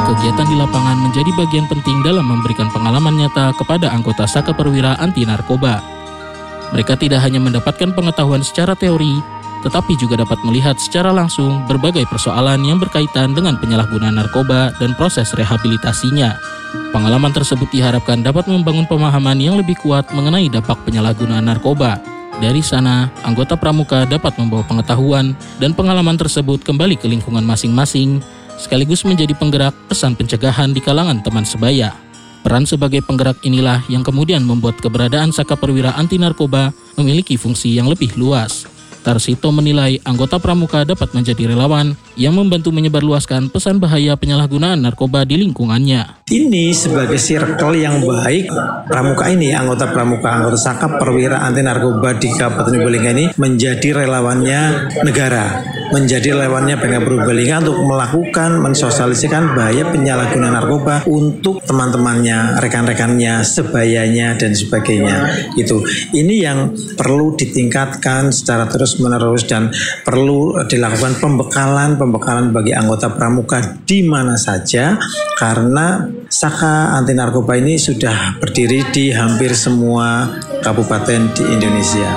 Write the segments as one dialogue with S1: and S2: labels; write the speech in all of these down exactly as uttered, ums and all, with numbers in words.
S1: kegiatan di lapangan menjadi bagian penting dalam memberikan pengalaman nyata kepada anggota Saka Perwira Anti Narkoba. Mereka tidak hanya mendapatkan pengetahuan secara teori, tetapi juga dapat melihat secara langsung berbagai persoalan yang berkaitan dengan penyalahgunaan narkoba dan proses rehabilitasinya. Pengalaman tersebut diharapkan dapat membangun pemahaman yang lebih kuat mengenai dampak penyalahgunaan narkoba. Dari sana, anggota pramuka dapat membawa pengetahuan dan pengalaman tersebut kembali ke lingkungan masing-masing, sekaligus menjadi penggerak pesan pencegahan di kalangan teman sebaya. Peran sebagai penggerak inilah yang kemudian membuat keberadaan Saka Perwira Anti Narkoba memiliki fungsi yang lebih luas. Tarsito menilai anggota pramuka dapat menjadi relawan yang membantu menyebarluaskan pesan bahaya penyalahgunaan narkoba di lingkungannya.
S2: Ini sebagai circle yang baik, pramuka ini, anggota pramuka, anggota Saka Perwira Anti Narkoba di Kabupaten Purbalingga ini menjadi relawannya negara, menjadi relawannya Pemkab Purbalingga untuk melakukan, mensosialisasikan bahaya penyalahgunaan narkoba untuk teman-temannya, rekan-rekannya, sebayanya, dan sebagainya. Itu, ini yang perlu ditingkatkan secara terus-menerus dan perlu dilakukan pembekalan pembekalan bagi anggota pramuka di mana saja, karena Saka Anti Narkoba ini sudah berdiri di hampir semua kabupaten di Indonesia.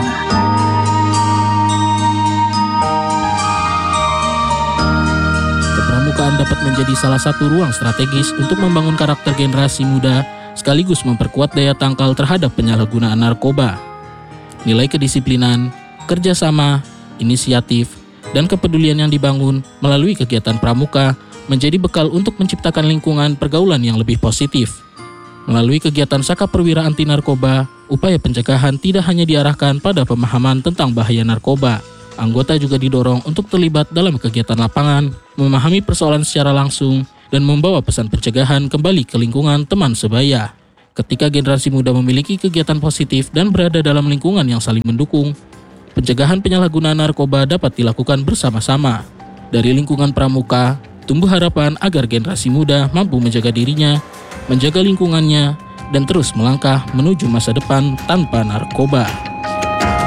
S1: Kepramukaan dapat menjadi salah satu ruang strategis untuk membangun karakter generasi muda sekaligus memperkuat daya tangkal terhadap penyalahgunaan narkoba. Nilai kedisiplinan, kerjasama, inisiatif, dan kepedulian yang dibangun melalui kegiatan pramuka menjadi bekal untuk menciptakan lingkungan pergaulan yang lebih positif. Melalui kegiatan Saka Perwira Anti Narkoba, upaya pencegahan tidak hanya diarahkan pada pemahaman tentang bahaya narkoba. Anggota juga didorong untuk terlibat dalam kegiatan lapangan, memahami persoalan secara langsung, dan membawa pesan pencegahan kembali ke lingkungan teman sebaya. Ketika generasi muda memiliki kegiatan positif dan berada dalam lingkungan yang saling mendukung, pencegahan penyalahgunaan narkoba dapat dilakukan bersama-sama. Dari lingkungan pramuka, tumbuh harapan agar generasi muda mampu menjaga dirinya, menjaga lingkungannya, dan terus melangkah menuju masa depan tanpa narkoba.